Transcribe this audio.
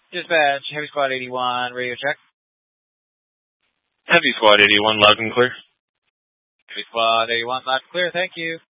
Dispatch, Heavy Squad 81, radio check. Heavy Squad 81, loud and clear. Heavy Squad 81, loud and clear, thank you.